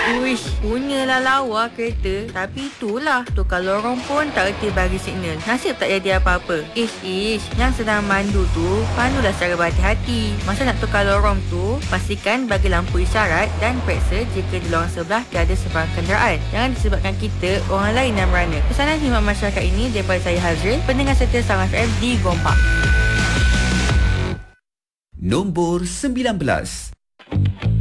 Uish, punyalah lawa kereta. Tapi itulah, tukar lorong pun tak reti bagi signal. Nasib tak jadi apa-apa. Ish, yang sedang mandu tu, pandulah secara berhati-hati. Masa nak tukar lorong tu, pastikan bagi lampu isyarat dan periksa jika di lorong sebelah tiada sebarang kenderaan. Jangan disebabkan kita, orang lain yang merana. Pesanan khidmat masyarakat ini daripada saya Hazril, pendengar setia Sound FM di Gombak. Nombor 19.